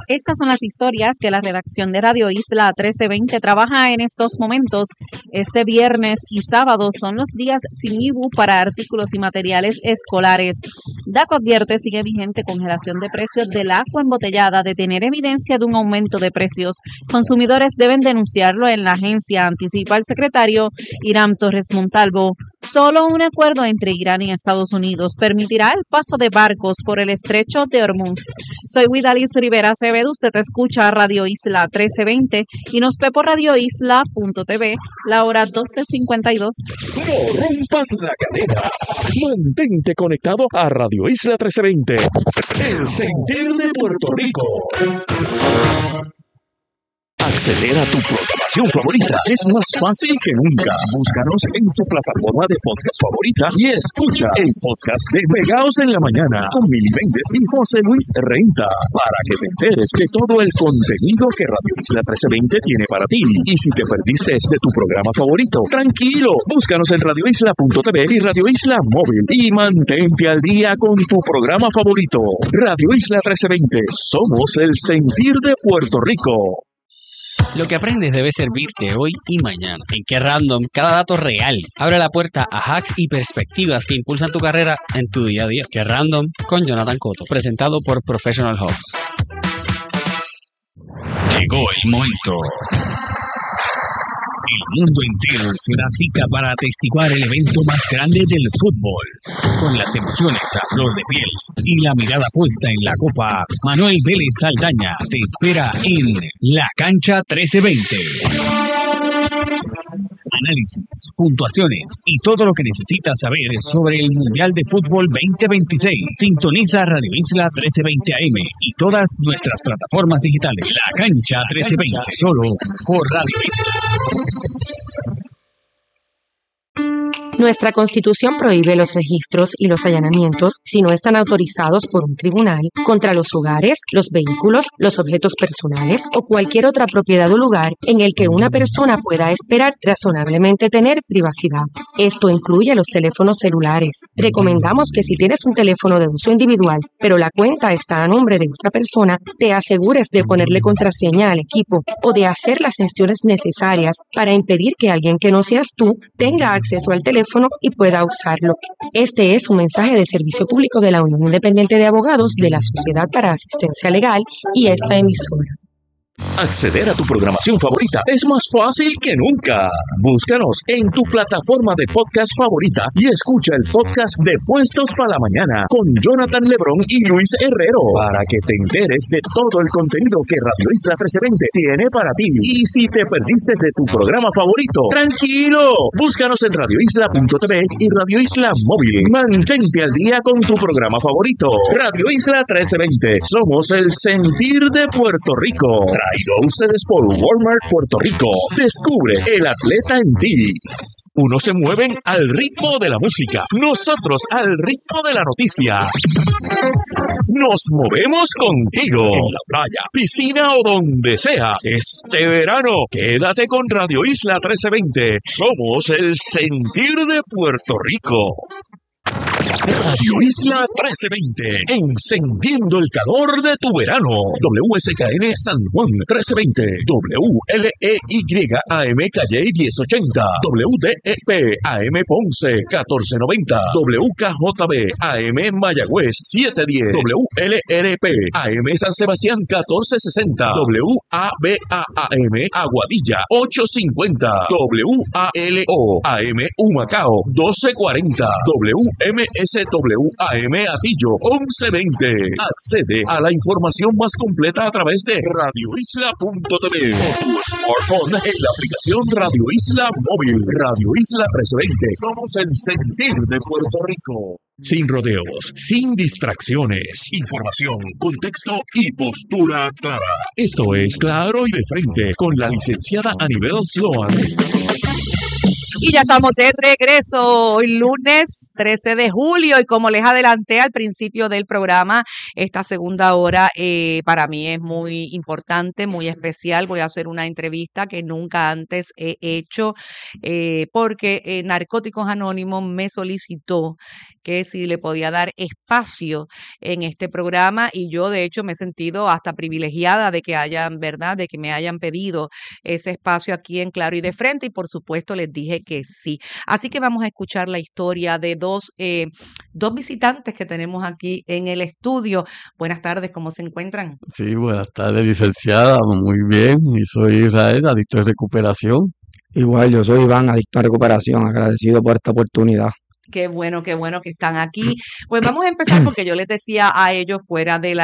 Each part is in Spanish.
Estas son las historias que la redacción de Radio Isla 1320 trabaja en estos momentos. Este viernes y sábado son los días sin IBU para artículos y materiales escolares. DACO advierte sigue vigente congelación de precios del agua embotellada. De tener evidencia de un aumento de precios, consumidores deben denunciarlo en la agencia, anticipa el secretario Irán Torres Montalvo. Solo un acuerdo entre Irán y Estados Unidos permitirá el paso de barcos por el estrecho de Hormuz. Soy Widalis Rivera Acevedo, usted escucha Radio Isla 1320 y nos ve por radioisla.tv, la hora 12:52. No rompas la cadena. Mantente conectado a Radio Isla 1320, el sentir de Puerto Rico. Acceder a tu programación favorita es más fácil que nunca. Búscanos en tu plataforma de podcast favorita y escucha el podcast de Pegaos en la Mañana con Mili Méndez y José Luis Renta, para que te enteres de todo el contenido que Radio Isla 1320 tiene para ti. Y si te perdiste de tu programa favorito, tranquilo, búscanos en radioisla.tv y Radio Isla Móvil y mantente al día con tu programa favorito. Radio Isla 1320, somos el sentir de Puerto Rico. Lo que aprendes debe servirte hoy y mañana. En Qué Random, cada dato real abre la puerta a hacks y perspectivas que impulsan tu carrera en tu día a día. Qué Random con Jonathan Cotto, presentado por Professional Hubs. Llegó el momento. El mundo entero se da cita para atestiguar el evento más grande del fútbol. Con las emociones a flor de piel y la mirada puesta en la copa, Manuel Vélez Saldaña te espera en La Cancha 1320. Análisis, puntuaciones y todo lo que necesitas saber sobre el Mundial de Fútbol 2026. Sintoniza Radio Isla 1320 AM y todas nuestras plataformas digitales. La Cancha 1320, solo por Radio Isla. Nuestra Constitución prohíbe los registros y los allanamientos si no están autorizados por un tribunal contra los hogares, los vehículos, los objetos personales o cualquier otra propiedad o lugar en el que una persona pueda esperar razonablemente tener privacidad. Esto incluye los teléfonos celulares. Recomendamos que si tienes un teléfono de uso individual, pero la cuenta está a nombre de otra persona, te asegures de ponerle contraseña al equipo o de hacer las gestiones necesarias para impedir que alguien que no seas tú tenga acceso al teléfono y pueda usarlo. Este es un mensaje de servicio público de la Unión Independiente de Abogados de la Sociedad para Asistencia Legal y esta emisora. Acceder a tu programación favorita es más fácil que nunca. Búscanos en tu plataforma de podcast favorita y escucha el podcast de Puestos para la Mañana con Jonathan Lebrón y Luis Herrero, para que te enteres de todo el contenido que Radio Isla 1320 tiene para ti. Y si te perdiste de tu programa favorito, tranquilo, búscanos en radioisla.tv y Radio Isla Móvil. Mantente al día con tu programa favorito. Radio Isla 1320, somos el sentir de Puerto Rico. Traído a ustedes por Walmart Puerto Rico. Descubre el atleta en ti. Unos se mueven al ritmo de la música, nosotros al ritmo de la noticia. Nos movemos contigo, en la playa, piscina o donde sea. Este verano, quédate con Radio Isla 1320. Somos el sentir de Puerto Rico. Radio Isla 1320, encendiendo el calor de tu verano. WSKN San Juan 1320, WLEY AM Calle 1080, WDEP AM Ponce 1490, WKJB AM Mayagüez 710, WLRP AM San Sebastián 1460, WABA-AM Aguadilla 850, WALO AM Humacao 1240, MSWAM Atillo 1120. Accede a la información más completa a través de radioisla.tv o tu smartphone en la aplicación Radio Isla Móvil. Radio Isla 1320. Somos el sentir de Puerto Rico. Sin rodeos, sin distracciones, información, contexto y postura clara. Esto es Claro y de Frente con la licenciada Anibel Sloan. Y ya estamos de regreso hoy lunes 13 de julio y como les adelanté al principio del programa, esta segunda hora para mí es muy importante, muy especial. Voy a hacer una entrevista que nunca antes he hecho porque Narcóticos Anónimos me solicitó que si le podía dar espacio en este programa y yo de hecho me he sentido hasta privilegiada de que hayan, ¿verdad? De que me hayan pedido ese espacio aquí en Claro y de Frente y por supuesto les dije que sí. Así que vamos a escuchar la historia de dos visitantes que tenemos aquí en el estudio. Buenas tardes, ¿cómo se encuentran? Sí, buenas tardes, licenciada. Muy bien. Y soy Israel, adicto de recuperación. Igual, yo soy Iván, adicto a recuperación, agradecido por esta oportunidad. Qué bueno que están aquí. Pues vamos a empezar porque yo les decía a ellos fuera de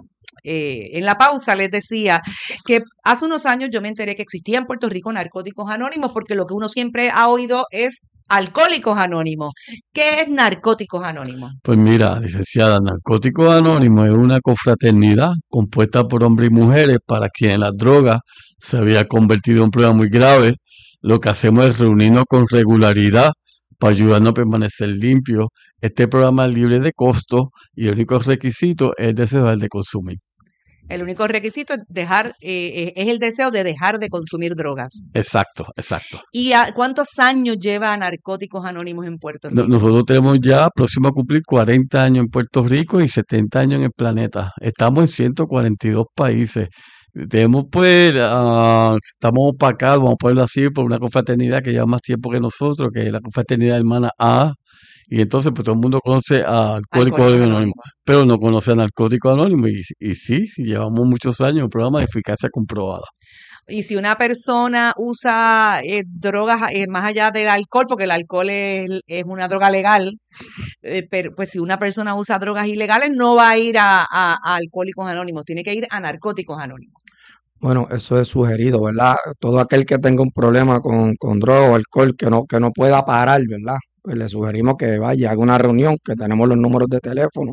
en la pausa les decía que hace unos años yo me enteré que existía en Puerto Rico Narcóticos Anónimos porque lo que uno siempre ha oído es Alcohólicos Anónimos. ¿Qué es Narcóticos Anónimos? Pues mira, licenciada, Narcóticos Anónimos es una confraternidad compuesta por hombres y mujeres para quienes la droga se había convertido en un problema muy grave. Lo que hacemos es reunirnos con regularidad para ayudarnos a permanecer limpios. Este programa es libre de costo y el único requisito es desear de consumir. El único requisito es es el deseo de dejar de consumir drogas. Exacto, exacto. ¿Y cuántos años lleva Narcóticos Anónimos en Puerto Rico? Nosotros tenemos ya próximo a cumplir 40 años en Puerto Rico y 70 años en el planeta. Estamos en 142 países. Tenemos estamos opacados, vamos a ponerlo así, por una confraternidad que lleva más tiempo que nosotros, que es la confraternidad hermana A. Y entonces, pues todo el mundo conoce a Alcohólicos Anónimos, pero no conoce a Narcóticos Anónimos. Y sí, llevamos muchos años, un programa de eficacia comprobada. Y si una persona usa drogas más allá del alcohol, porque el alcohol es una droga legal, pero pues si una persona usa drogas ilegales, no va a ir a Alcohólicos Anónimos, tiene que ir a Narcóticos Anónimos. Bueno, eso es sugerido, ¿verdad? Todo aquel que tenga un problema con droga o alcohol que no pueda parar, ¿verdad? Pues le sugerimos que vaya, haga una reunión, que tenemos los números de teléfono,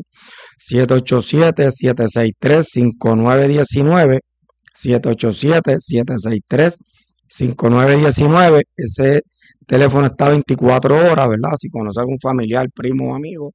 787-763-5919, 787-763-5919. Ese teléfono está 24 horas, ¿verdad? Si conoce a algún familiar, primo o amigo.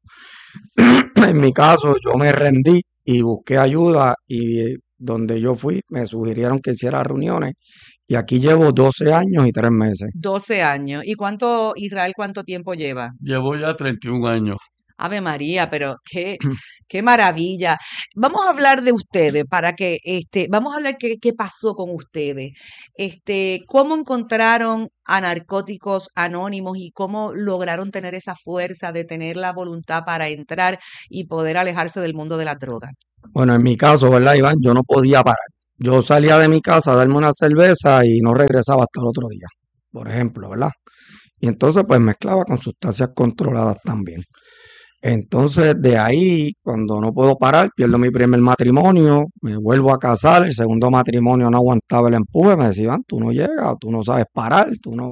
En mi caso, yo me rendí y busqué ayuda y donde yo fui, me sugirieron que hiciera reuniones y aquí llevo 12 años y 3 meses. 12 años. ¿Y Israel, cuánto tiempo lleva? Llevo ya 31 años. Ave María, pero qué maravilla. Vamos a hablar de ustedes vamos a hablar qué pasó con ustedes. ¿Cómo encontraron a Narcóticos Anónimos y cómo lograron tener esa fuerza de tener la voluntad para entrar y poder alejarse del mundo de las drogas? Bueno, en mi caso, ¿verdad, Iván? Yo no podía parar. Yo salía de mi casa a darme una cerveza y no regresaba hasta el otro día, por ejemplo, ¿verdad? Y entonces pues mezclaba con sustancias controladas también. Entonces de ahí, cuando no puedo parar, pierdo mi primer matrimonio, me vuelvo a casar, el segundo matrimonio no aguantaba el empuje, me decían, tú no llegas, tú no sabes parar, tú no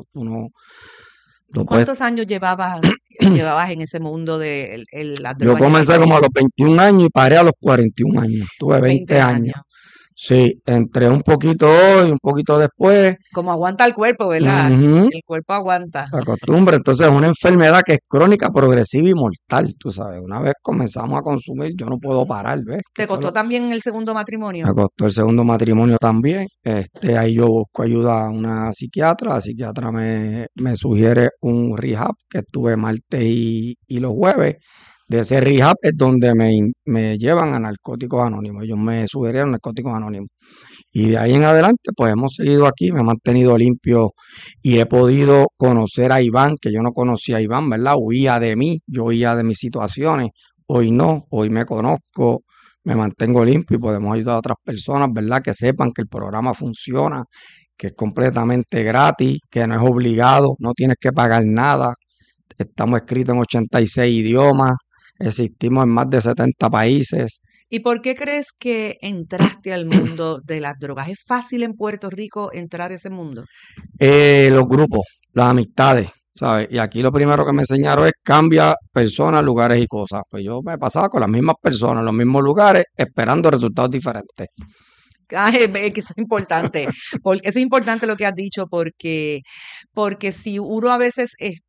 puedes. ¿Cuántos años llevabas en ese mundo de las drogas? Yo comencé como a los 21 años y paré a los 41 años, tuve 20 años. Sí, entré un poquito hoy, un poquito después. Como aguanta el cuerpo, ¿verdad? Ujú. El cuerpo aguanta. La costumbre, entonces es una enfermedad que es crónica, progresiva y mortal, tú sabes. Una vez comenzamos a consumir, yo no puedo parar, ¿ves? ¿Te costó también el segundo matrimonio? Me costó el segundo matrimonio también. Ahí yo busco ayuda a una psiquiatra. La psiquiatra me sugiere un rehab que estuve martes y los jueves. De ese rehab es donde me llevan a Narcóticos Anónimos. Ellos me sugirieron Narcóticos Anónimos. Y de ahí en adelante, pues hemos seguido aquí, me he mantenido limpio y he podido conocer a Iván, que yo no conocía a Iván, ¿verdad? Huía de mí, yo huía de mis situaciones. Hoy no, hoy me conozco, me mantengo limpio y podemos ayudar a otras personas, ¿verdad? Que sepan que el programa funciona, que es completamente gratis, que no es obligado, no tienes que pagar nada. Estamos escritos en 86 idiomas. Existimos en más de 70 países. ¿Y por qué crees que entraste al mundo de las drogas? ¿Es fácil en Puerto Rico entrar a ese mundo? Los grupos, las amistades, ¿sabes? Y aquí lo primero que me enseñaron es cambia personas, lugares y cosas. Pues yo me pasaba con las mismas personas, en los mismos lugares, esperando resultados diferentes. Que eso es importante. Eso es importante lo que has dicho porque si uno a veces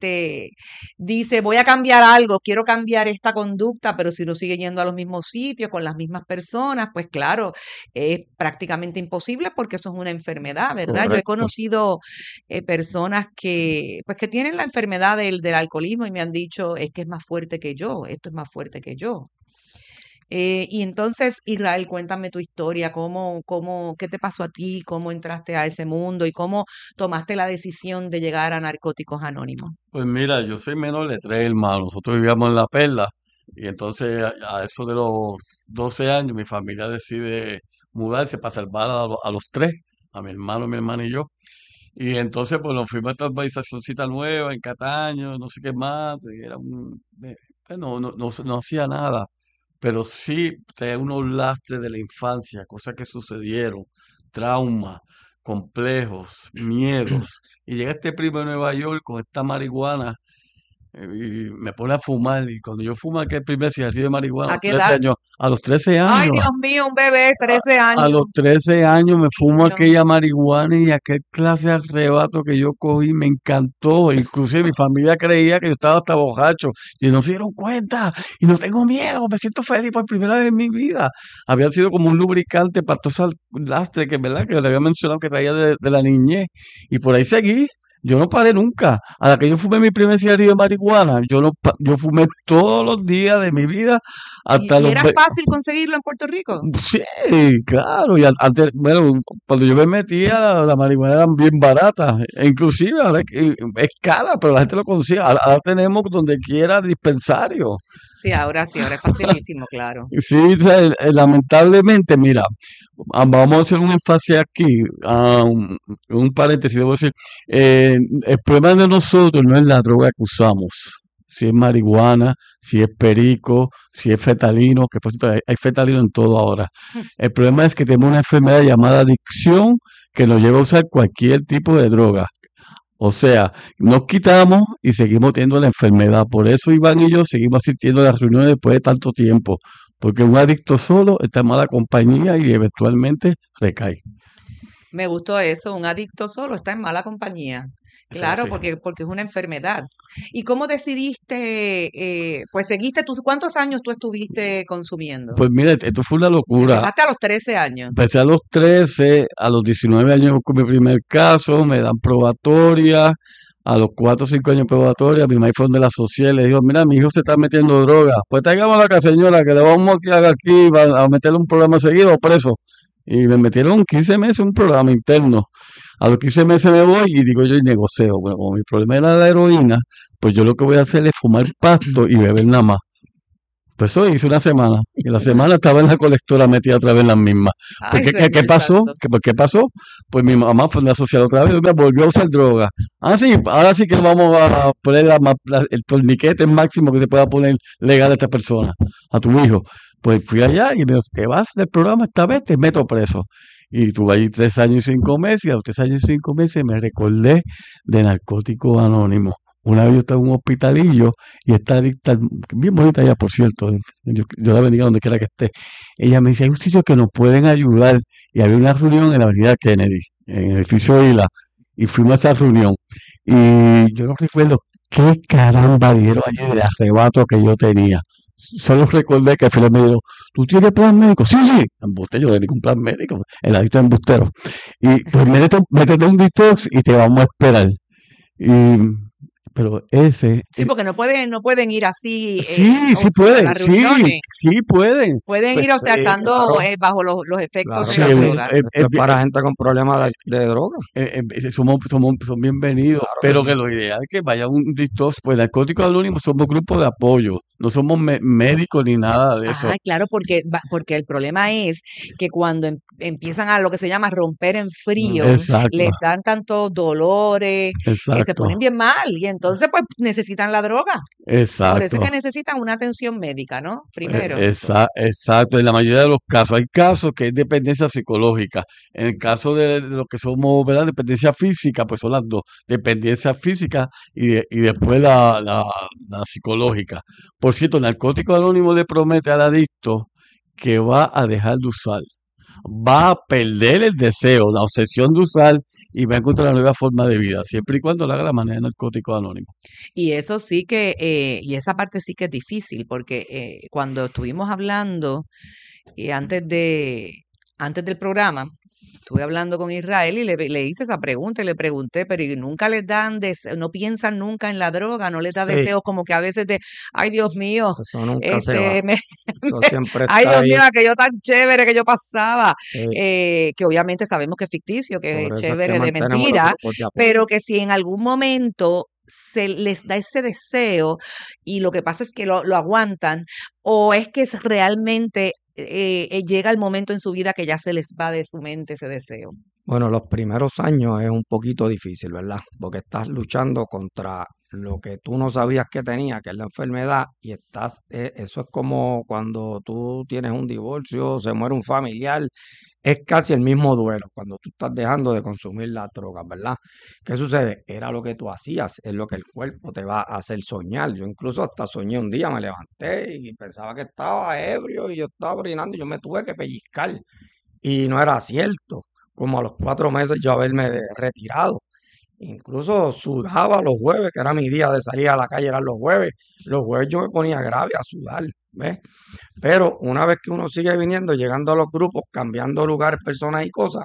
dice voy a cambiar algo, quiero cambiar esta conducta, pero si uno sigue yendo a los mismos sitios con las mismas personas, pues claro, es prácticamente imposible porque eso es una enfermedad, ¿verdad? Yo he Correcto. conocido personas que tienen la enfermedad del alcoholismo y me han dicho es que es más fuerte que yo, esto es más fuerte que yo. Y entonces, Israel, cuéntame tu historia, qué te pasó a ti, cómo entraste a ese mundo y cómo tomaste la decisión de llegar a Narcóticos Anónimos. Pues mira, yo soy menor de tres hermanos. Nosotros vivíamos en La Perla y entonces a eso de los 12 años mi familia decide mudarse para salvar a los tres, a mi hermano, mi hermana y yo. Y entonces pues nos fuimos a esta urbanizacióncita nueva en Cataño, no sé qué más. Y era bueno, no hacía nada, pero sí traía unos lastres de la infancia, cosas que sucedieron, traumas, complejos, miedos. Y llega este primo de Nueva York con esta marihuana y me pone a fumar. Y cuando yo fumo aquel primer cigarrillo de marihuana ¿A qué edad? a los 13 Ay, años, Dios mío, un bebé, 13 a los años. 13 años me fumo Niño. aquella marihuana y aquel clase de arrebato que yo cogí me encantó. Inclusive mi familia creía que yo estaba hasta borracho y no se dieron cuenta y no tengo miedo, me siento feliz por primera vez en mi vida. Había sido como un lubricante para todo ese lastre que, ¿verdad? Que le había mencionado que traía de la niñez y por ahí seguí. Yo no paré nunca. A la que yo fumé mi primer cigarrillo de marihuana, yo fumé todos los días de mi vida hasta ¿Y los era fácil conseguirlo en Puerto Rico? Sí, claro, y antes, bueno, cuando yo me metía, la marihuana era bien barata, e inclusive ahora es cara, pero la gente lo consigue, ahora tenemos donde quiera dispensario. Sí, ahora es facilísimo, claro. Sí, o sea, lamentablemente, mira, vamos a hacer un énfasis aquí, un paréntesis, debo decir, el problema de nosotros no es la droga que usamos, si es marihuana, si es perico, si es fetalino, que por cierto hay fetalino en todo ahora. El problema es que tenemos una enfermedad llamada adicción que nos lleva a usar cualquier tipo de droga. O sea, nos quitamos y seguimos teniendo la enfermedad. Por eso Iván y yo seguimos asistiendo a las reuniones después de tanto tiempo. Porque un adicto solo está en mala compañía y eventualmente recae. Me gustó eso, un adicto solo está en mala compañía. Eso es Claro, así. porque es una enfermedad. ¿Y cómo decidiste, pues seguiste, cuántos años tú estuviste consumiendo? Pues mira, esto fue una locura. Empezaste a los 13 años. Empecé a los 13, a los 19 años con mi primer caso, me dan probatoria, a los 4 o 5 años probatoria, mi maíz fue donde la social, le dijo, mira, mi hijo se está metiendo droga, pues traigamos a la señora que le vamos a hacer aquí, va a meterle un programa seguido preso. Y me metieron 15 meses un programa interno. A los 15 meses me voy y digo yo y negocio. Bueno, como mi problema era la heroína, pues yo lo que voy a hacer es fumar pasto y beber nada más. Pues eso hice una semana. Y la semana estaba en la colectora metida otra vez en las mismas. Pues, Ay, ¿qué Señor pasó? santo. ¿Qué pasó? Pues mi mamá fue a social otra vez y me volvió a usar droga. Ah, sí, ahora sí que vamos a poner el torniquete máximo que se pueda poner legal a esta persona, a tu hijo. Pues fui allá y me dijo, te vas del programa esta vez, te meto preso. Y tuve ahí 3 años y 5 meses, y a los 3 años y 5 meses me recordé de Narcóticos Anónimos. Una vez yo estaba en un hospitalillo y esta adicta, bien bonita ella, por cierto, yo la bendiga donde quiera que esté. Ella me dice, hay un sitio que nos pueden ayudar. Y había una reunión en la avenida Kennedy, en el edificio Isla, y fuimos a esa reunión. Y yo no recuerdo qué caramba dieron allí del arrebato que yo tenía. Solo recordé que Felipe me dijo, ¿tú tienes plan médico? Sí, sí. Embuste, yo le di un plan médico, el adicto es embustero. Y pues métete un detox y te vamos a esperar. Y pero Sí, porque no pueden ir así, sí, o sí sea, a pueden, las sí, reuniones. sí pueden. Pueden Pues, ir, o sea, estando claro, bajo los efectos claro de sí, que la sí. droga. Esto es para gente con problemas de droga. son bienvenidos, Claro que pero sí. que lo ideal es que vaya un detox, pues Narcóticos Anónimos somos grupo de apoyo, no somos médicos ni nada de eso. Ah, claro, porque el problema es que cuando empiezan a lo que se llama romper en frío, Exacto, les dan tantos dolores que se exacto, ponen bien mal y entonces pues necesitan la droga. Por eso es que exacto. necesitan una atención médica, ¿no? Primero. Exacto, en la mayoría de los casos. Hay casos que es dependencia psicológica. En el caso de los que somos, ¿verdad? Dependencia física, pues son las dos. Dependencia física y después la psicológica. Por cierto, Narcóticos Anónimos le promete al adicto que va a dejar de usar. va a perder el deseo, la obsesión de usar y va a encontrar una nueva forma de vida, siempre y cuando lo haga de la manera de Narcóticos Anónimos. Y eso sí que, y esa parte sí que es difícil, porque cuando estuvimos hablando antes del programa, estuve hablando con Israel y le hice esa pregunta y le pregunté, pero ¿y nunca les dan no piensan nunca en la droga, no les da Sí, deseos como que a veces de, ay Dios mío, eso nunca se va. Eso siempre ay está Dios mío, ahí. aquello tan chévere que yo pasaba, Sí, que obviamente sabemos que es ficticio, que es por eso es que chévere de mantenemos los mentira, grupos de apoyo. pero que si en algún momento se les da ese deseo y lo que pasa es que lo aguantan, o es que es realmente llega el momento en su vida que ya se les va de su mente ese deseo. Bueno, los primeros años es un poquito difícil, ¿verdad? Porque estás luchando contra lo que tú no sabías que tenía, que es la enfermedad, y eso es como cuando tú tienes un divorcio, se muere un familiar, es casi el mismo duelo, cuando tú estás dejando de consumir las drogas, ¿verdad? ¿Qué sucede? Era lo que tú hacías, es lo que el cuerpo te va a hacer soñar. Yo incluso hasta soñé un día, me levanté y pensaba que estaba ebrio y yo estaba orinando y yo me tuve que pellizcar. Y no era cierto, como a los 4 meses yo haberme retirado. Incluso sudaba los jueves, que era mi día de salir a la calle, eran los jueves. Los jueves yo me ponía grave a sudar, ¿ves? Pero una vez que uno sigue viniendo, llegando a los grupos, cambiando lugares, personas y cosas,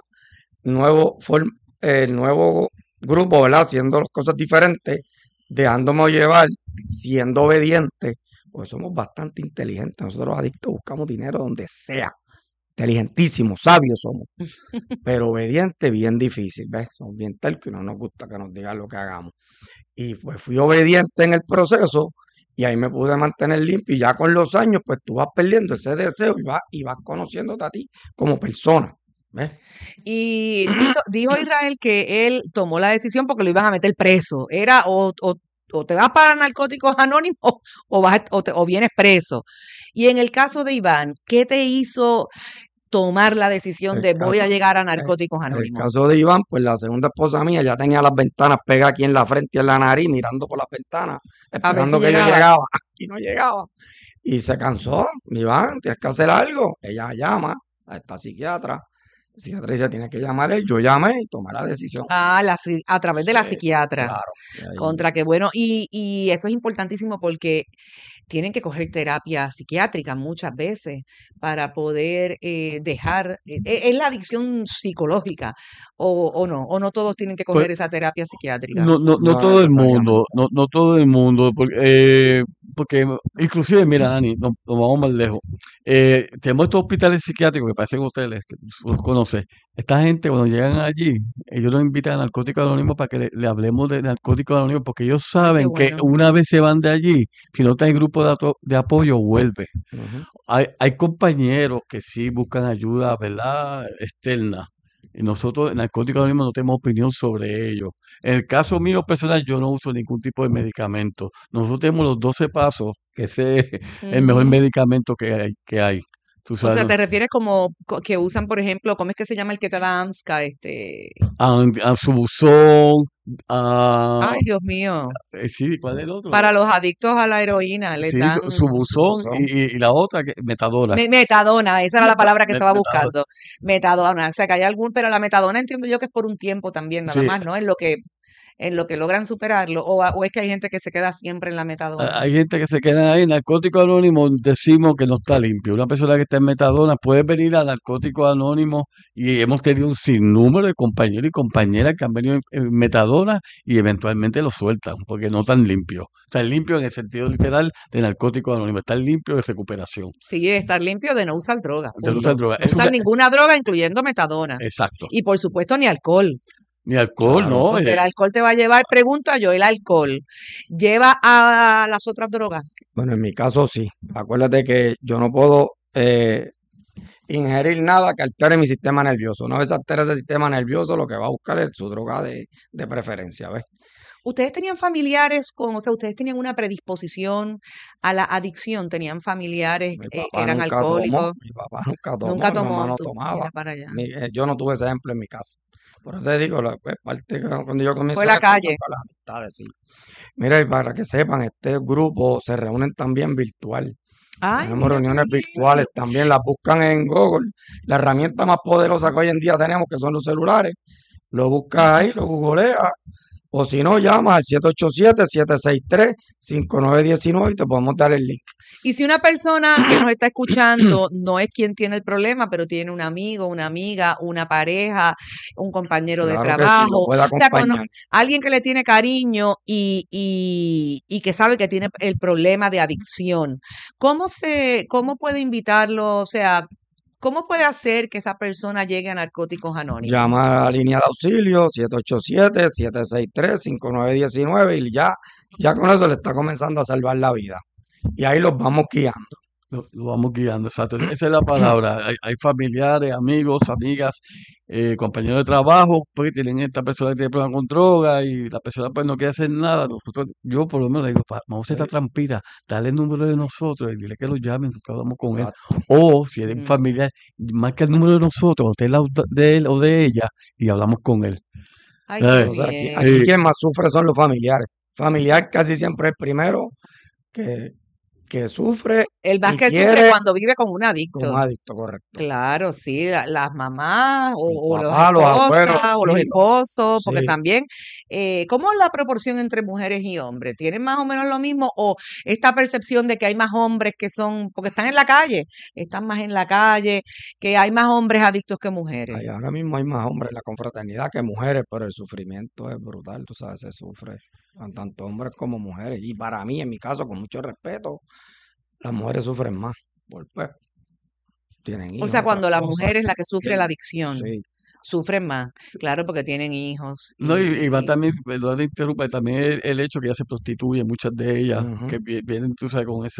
el nuevo grupo, ¿verdad? Haciendo las cosas diferentes, dejándome llevar, siendo obediente, pues somos bastante inteligentes. Nosotros los adictos buscamos dinero donde sea. Inteligentísimos, sabios somos, pero obediente bien difícil, ¿ves? Somos bien tercos y no nos gusta que nos digan lo que hagamos. Y pues fui obediente en el proceso y ahí me pude mantener limpio y ya con los años pues tú vas perdiendo ese deseo y vas conociéndote a ti como persona, ¿ves? Y dijo Israel que él tomó la decisión porque lo iban a meter preso. Era o te vas para Narcóticos Anónimos o vienes preso. Y en el caso de Iván, ¿qué te hizo tomar la decisión El de voy a caso, llegar a el, Narcóticos el Anónimos? caso de Iván, pues la segunda esposa mía ya tenía las ventanas pegadas aquí en la frente y en la nariz, mirando por las ventanas, A ver si esperando que yo llegabas. llegaba y no llegaba. Y se cansó, Iván, tienes que hacer algo. Ella llama a esta psiquiatra. La psiquiatra dice, tienes que llamar él. Yo llamé y tomé la decisión. A través de la Sí, psiquiatra. claro. Y ahí, Contra que bueno, y eso es importantísimo porque tienen que coger terapia psiquiátrica muchas veces para poder dejar, es la adicción psicológica o no todos tienen que Pues coger esa terapia psiquiátrica. no no todo el mundo, necesariamente. no todo el mundo, porque inclusive, mira, Dani, nos vamos más lejos. Tenemos estos hospitales psiquiátricos que parecen hoteles, que tú los conoces. Esta gente, cuando llegan allí, ellos nos invitan a Narcóticos Anónimos para que le hablemos de Narcóticos Anónimos, porque ellos Ay, qué saben que bueno. una vez se van de allí, si no está en grupo de apoyo, vuelve. Ujú. Hay compañeros que sí buscan ayuda, ¿verdad? Externa. Y nosotros en Narcóticos Anónimos no tenemos opinión sobre ello. En el caso mío personal, yo no uso ningún tipo de medicamento. Nosotros tenemos los 12 pasos, que ese es el mejor Ujú. medicamento que hay. Tú O sabes, sea, te refieres como que usan, por ejemplo, ¿cómo es que se llama el que te da AMSCA? a su buzón, a... Ay, Dios mío. Sí, ¿cuál es el otro? Para los adictos a la heroína les Sí, dan su buzón Son y la otra, metadona. metadona, esa era la palabra que estaba Metadona. buscando. Metadona, o sea, que hay pero la metadona entiendo yo que es por un tiempo también, nada Sí, más, ¿no? En lo que logran superarlo, o es que hay gente que se queda siempre en la metadona. hay gente que se queda ahí. Narcóticos Anónimos decimos que no está limpio. Una persona que está en metadona puede venir a Narcóticos Anónimos y hemos tenido un sinnúmero de compañeros y compañeras que han venido en metadona y eventualmente lo sueltan porque no están limpios. Están limpios en el sentido literal de Narcóticos Anónimos. Están limpios de recuperación. Sí, estar limpio de no usar droga, De no usar punto. droga. No usar ninguna droga, incluyendo metadona. Exacto. Y por supuesto ni alcohol, Ni alcohol, claro. no. porque el alcohol te va a llevar, pregunta yo, el alcohol lleva a las otras drogas. Bueno, en mi caso sí. Acuérdate que yo no puedo ingerir nada que altere mi sistema nervioso. Una vez altera ese sistema nervioso, lo que va a buscar es su droga de preferencia, ¿ves? ¿Ustedes tenían familiares o sea, ustedes tenían una predisposición a la adicción? ¿Tenían familiares Mi que papá eran nunca tomó, alcohólicos? mi papá nunca tomó, Nunca mi mamá tomó, no tú, tomaba. mira para allá. Yo no tuve ese ejemplo en mi casa. Por eso te digo, pues, cuando yo comienzo Fue a la recordar calle. con las amistades, sí. Mira, y para que sepan, este grupo se reúnen también virtual. Ay, Tenemos mira qué reuniones bien. virtuales también, las buscan en Google. La herramienta más poderosa que hoy en día tenemos, que son los celulares, lo buscas ahí, lo googleas, o si no, llamas al 787-763-5919 y te podemos dar el link. Y si una persona que nos está escuchando no es quien tiene el problema, pero tiene un amigo, una amiga, una pareja, un compañero de Claro que sí, lo trabajo, puede o sea, acompañar. alguien que le tiene cariño y que sabe que tiene el problema de adicción, cómo puede invitarlo? O sea, ¿cómo puede hacer que esa persona llegue a Narcóticos Anónimos? Llama a la línea de auxilio 787-763-5919 y ya con eso le está comenzando a salvar la vida. Y ahí los vamos guiando. Lo vamos guiando, exacto. Esa es la palabra. Hay familiares, amigos, amigas, compañeros de trabajo, pues tienen esta persona que tiene problemas con droga y la persona pues no quiere hacer nada. Yo por lo menos le digo, vamos a hacer esta trampita, dale el número de nosotros y dile que lo llamen, nosotros hablamos con él. Exacto. O si eres Mm. familiar, marca el número de nosotros, de él o de ella y hablamos con él. Ay, qué ¿Sabes? Entonces aquí bien. quien más sufre son los familiares. Familiar casi siempre es el primero que sufre El más y que sufre quiere cuando vive con un como adicto. adicto, correcto. Claro, sí, las mamás o Los las papás, los abuelos, esposas o los hijos. esposos, porque Sí. también, ¿cómo es la proporción entre mujeres y hombres? ¿Tienen más o menos lo mismo? ¿O esta percepción de que hay más hombres que son, porque están en la calle, están más en la calle, que hay más hombres adictos que mujeres? Ay, ahora mismo hay más hombres en la confraternidad que mujeres, pero el sufrimiento es brutal, tú sabes, se sufre tanto hombres como mujeres. Y para mí, en mi caso, con mucho respeto, las mujeres sufren más, pues tienen O hijos, sea, otras cuando la cosas. mujer es la que sufre la adicción, Sí, sufren más, claro, porque tienen hijos No, y va y también, perdón te interrumpa, también el hecho que ya se prostituyen, muchas de ellas, ujú. que vienen, tú sabes, con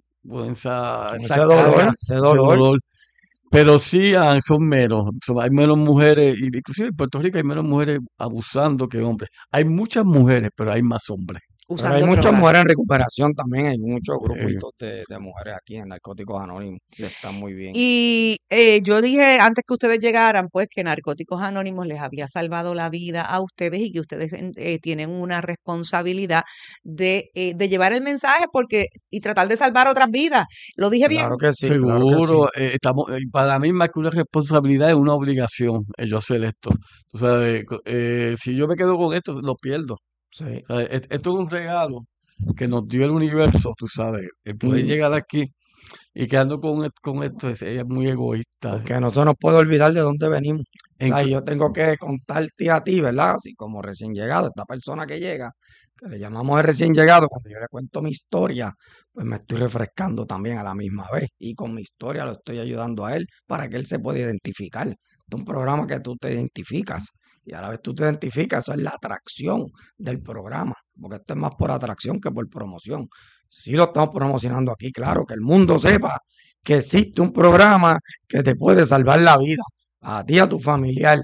esa Con ese dolor, carga, ese ese dolor. dolor. Pero sí son menos, hay menos mujeres, y inclusive en Puerto Rico hay menos mujeres abusando que hombres. Hay muchas mujeres, pero hay más hombres. Pero hay usando muchas drogas. mujeres en recuperación también, hay muchos Eh, grupitos de mujeres aquí en Narcóticos Anónimos que están muy bien. Y yo dije antes que ustedes llegaran, pues que Narcóticos Anónimos les había salvado la vida a ustedes y que ustedes tienen una responsabilidad de llevar el mensaje y tratar de salvar otras vidas. ¿Lo dije bien? Claro que sí, claro que sí. Seguro, para mí más que una responsabilidad es una obligación yo hacer esto. Tú sabes, si yo me quedo con esto, lo pierdo. Sí. O sea, esto es un regalo que nos dio el universo, tú sabes. El poder Mm. llegar aquí y quedando con esto es muy egoísta. Porque no se nos puede olvidar de dónde venimos. O sea, Inclu- yo tengo que contarte a ti, ¿verdad? Así como recién llegado, esta persona que llega, que le llamamos el recién llegado, cuando yo le cuento mi historia, pues me estoy refrescando también a la misma vez. Y con mi historia lo estoy ayudando a él para que él se pueda identificar. Este es un programa que tú te identificas. Y a la vez tú te identificas, eso es la atracción del programa. Porque esto es más por atracción que por promoción. Sí lo estamos promocionando aquí, claro, que el mundo sepa que existe un programa que te puede salvar la vida. A ti, a tu familiar.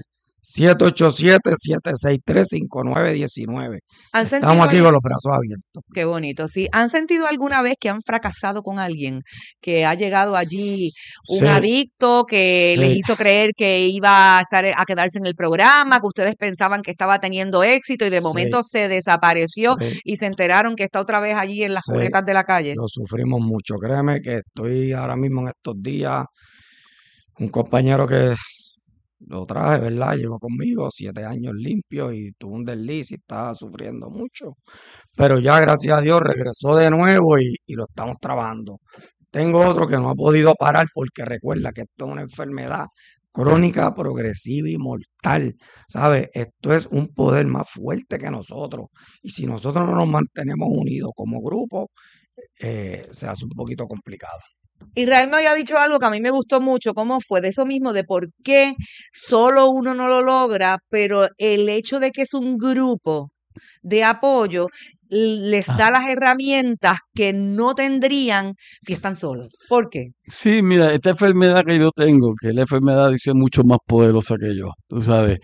787-763-5919. ¿Han Estamos sentido aquí con los brazos abiertos. Qué bonito, sí. ¿Han sentido alguna vez que han fracasado con alguien que ha llegado allí un Sí, adicto que les sí, hizo creer que iba a quedarse en el programa, que ustedes pensaban que estaba teniendo éxito y de sí, momento se desapareció sí, y se enteraron que está otra vez allí en las sí. cunetas de la calle? Lo sufrimos mucho. Créeme que estoy ahora mismo en estos días, un compañero que lo traje, ¿verdad? Llegó conmigo 7 años limpio y tuvo un desliz y estaba sufriendo mucho. Pero ya, gracias a Dios, regresó de nuevo y lo estamos trabajando. Tengo otro que no ha podido parar porque recuerda que esto es una enfermedad crónica, progresiva y mortal. ¿Sabes? Esto es un poder más fuerte que nosotros. Y si nosotros no nos mantenemos unidos como grupo, se hace un poquito complicado. Israel me había dicho algo que a mí me gustó mucho, ¿cómo fue? De eso mismo, de por qué solo uno no lo logra, pero el hecho de que es un grupo de apoyo les da las herramientas que no tendrían si están solos. ¿Por qué? Sí, mira, esta enfermedad que yo tengo, que es la enfermedad dice mucho más poderosa que yo, tú sabes.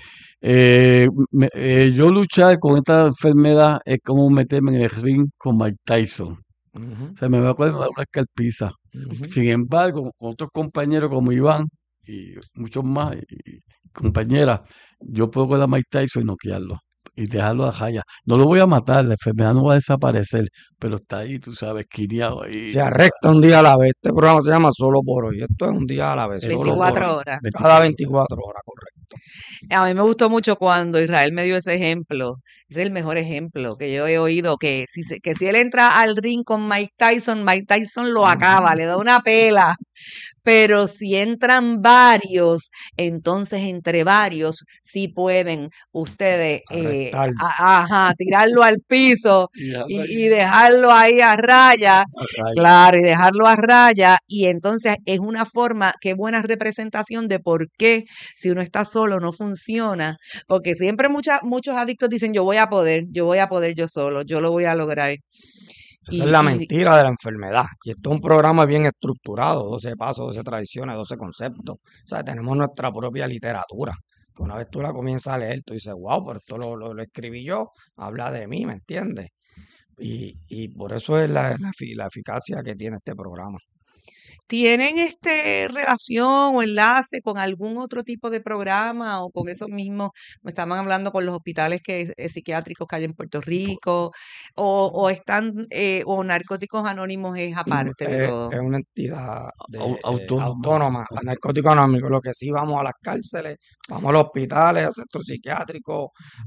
Yo luchar con esta enfermedad es como meterme en el ring con Mike Tyson. Ujú, O sea, me va a poner una escarpiza. ujú. Sin embargo, con otros compañeros como Iván y muchos más, y compañeras, yo puedo con la Mike Tyson y noquearlo. y dejarlo a raya. No lo voy a matar, la enfermedad no va a desaparecer, pero está ahí, tú sabes, quineado ahí. Se arrecta un día a la vez. Este programa se llama Solo por Hoy. Esto es un día a la vez. Solo Solo por 24 hoy. horas. Cada 24 horas, correcto. A mí me gustó mucho cuando Israel me dio ese ejemplo. Ese es el mejor ejemplo que yo he oído, que si él entra al ring con Mike Tyson lo acaba, le da una pela. Pero si entran varios, entonces entre varios sí pueden ustedes Arrestar. tirarlo al piso Y dejarlo y ahí dejarlo ahí a raya. a raya. Claro, y dejarlo a raya. Y entonces es una forma, qué buena representación de por qué si uno está solo no funciona. Porque siempre muchos adictos dicen, yo voy a poder yo solo, yo lo voy a lograr. Esa es la mentira de la enfermedad. Y esto es un programa bien estructurado, 12 pasos, 12 tradiciones, 12 conceptos. O sea, tenemos nuestra propia literatura. Que una vez tú la comienzas a leer, tú dices, wow, pero esto lo escribí yo, habla de mí, ¿me entiendes? Y por eso es la eficacia que tiene este programa. ¿Tienen relación o enlace con algún otro tipo de programa o con esos mismos? Me estaban hablando con los hospitales psiquiátricos que hay en Puerto Rico o están o Narcóticos Anónimos es aparte de todo. Es una entidad Autónoma. autónoma, a Narcóticos Anónimos. Lo que sí vamos a las cárceles, vamos a los hospitales, a centros psiquiátricos,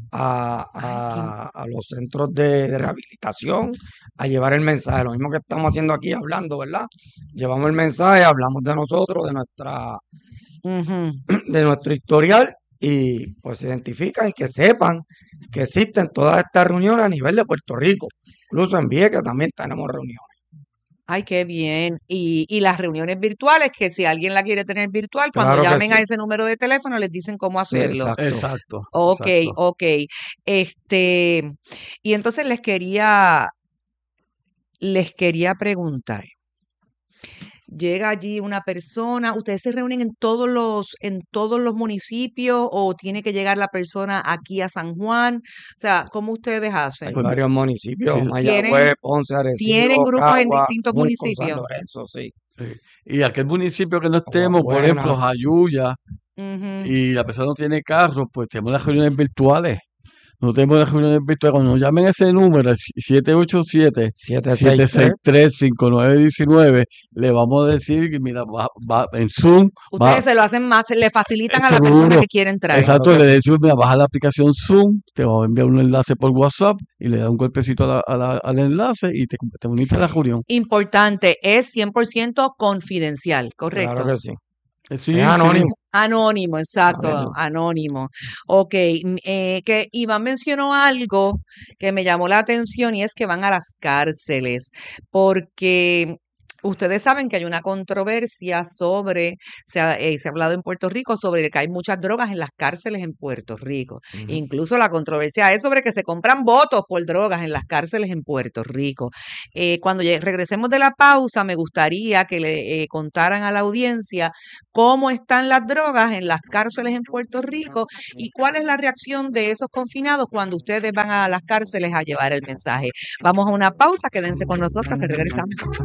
a los centros de rehabilitación, a llevar el mensaje. Lo mismo que estamos haciendo aquí hablando, ¿verdad? Llevamos el mensaje, hablamos de nosotros, Ujú. de nuestro historial y pues se identifican y que sepan que existen todas estas reuniones a nivel de Puerto Rico. Incluso en Vieques también tenemos reuniones. Ay, qué bien. Y las reuniones virtuales, que si alguien la quiere tener virtual, cuando Claro que llamen a sí. ese número de teléfono les dicen cómo Sí, hacerlo. exacto. Exacto. Ok, Exacto. ok. Y entonces les quería preguntar. Llega allí una persona, ¿ustedes se reúnen en todos los municipios o tiene que llegar la persona aquí a San Juan? O sea, ¿cómo ustedes Hay hacen? Pues varios municipios, sí, Mayagüez, Ponce, ¿Tienen Arecibo, grupos en Cagua, distintos Junco, San municipios? Lorenzo, sí. y aquel municipio que no estemos, por Aguabuena. ejemplo, Jayuya, Ujú. y la persona no tiene carro, pues tenemos las reuniones virtuales. No tenemos las reuniones virtuales. Cuando nos llamen a ese número, 787-763-5919, le vamos a decir que, mira, va en Zoom. Ustedes se lo hacen más, le facilitan a la Seguro. persona que quieren traer. Exacto, Claro que le sí. decimos, mira, baja la aplicación Zoom, te va a enviar un enlace por WhatsApp y le da un golpecito al enlace y te uniste a la reunión. Importante, es 100% confidencial, ¿correcto? Claro que sí. Sí, Es anónimo. Anónimo, exacto, Anónimo. anónimo. Ok, que Iván mencionó algo que me llamó la atención y es que van a las cárceles, porque ustedes saben que hay una controversia se ha hablado en Puerto Rico sobre que hay muchas drogas en las cárceles en Puerto Rico. Ujú. Incluso la controversia es sobre que se compran votos por drogas en las cárceles en Puerto Rico. Cuando regresemos de la pausa, me gustaría que le contaran a la audiencia cómo están las drogas en las cárceles en Puerto Rico y cuál es la reacción de esos confinados cuando ustedes van a las cárceles a llevar el mensaje. Vamos a una pausa, quédense con nosotros que regresamos.